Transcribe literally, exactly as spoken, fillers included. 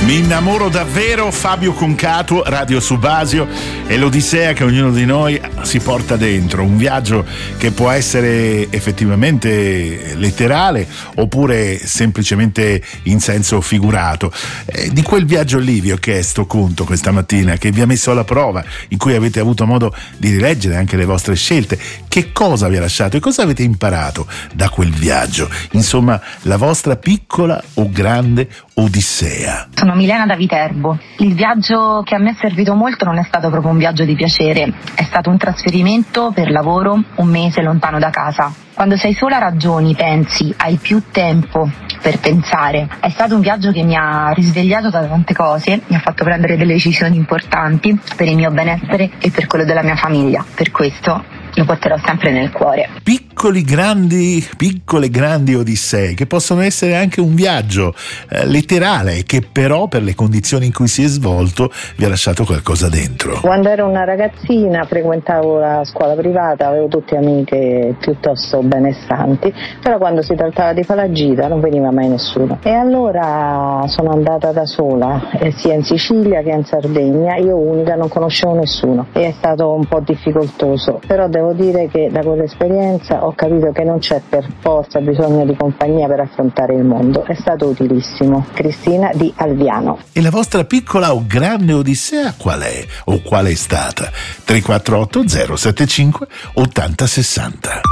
Mi innamoro davvero, Fabio Concato, Radio Subasio, e l'odissea che ognuno di noi si porta dentro, un viaggio che può essere effettivamente letterale oppure semplicemente in senso figurato. Eh, di quel viaggio lì vi ho chiesto conto questa mattina, che vi ha messo alla prova, in cui avete avuto modo di rileggere anche le vostre scelte. Che cosa vi ha lasciato e cosa avete imparato da quel viaggio? Insomma, la vostra piccola o grande odissea. Sono Milena da Viterbo. Il viaggio che a me è servito molto non è stato proprio un viaggio di piacere, è stato un trasferimento per lavoro, un mese lontano da casa. Quando sei sola ragioni, pensi, hai più tempo per pensare. È stato un viaggio che mi ha risvegliato da tante cose, mi ha fatto prendere delle decisioni importanti per il mio benessere e per quello della mia famiglia. Per questo lo porterò sempre nel cuore. Piccoli grandi, piccole grandi odissee che possono essere anche un viaggio eh, letterale, che però per le condizioni in cui si è svolto vi ha lasciato qualcosa dentro. Quando ero una ragazzina frequentavo la scuola privata, avevo tutte amiche piuttosto benestanti, però quando si trattava di fare la gita non veniva mai nessuno. E allora sono andata da sola, eh, sia in Sicilia che in Sardegna, io unica, non conoscevo nessuno e è stato un po' difficoltoso, però devo dire che da quell'esperienza ho capito che non c'è per forza bisogno di compagnia per affrontare il mondo. È stato utilissimo. Cristina di Alviano. E la vostra piccola o grande odissea qual è? O qual è stata? tre quattro otto zero sette cinque otto zero sei zero.